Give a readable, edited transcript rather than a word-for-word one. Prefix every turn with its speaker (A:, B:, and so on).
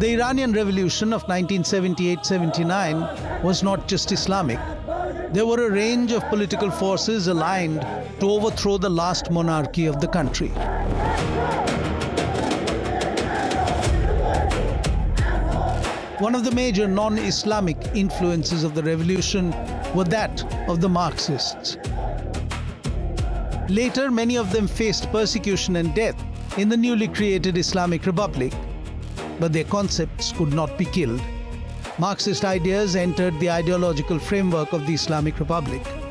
A: The Iranian Revolution of 1978-79 was not just Islamic. There were a range of political forces aligned to overthrow the last monarchy of the country. One of the major non-Islamic influences of the revolution were that of the Marxists. Later, many of them faced persecution and death in the newly created Islamic Republic, but their concepts could not be killed. Marxist ideas entered the ideological framework of the Islamic Republic.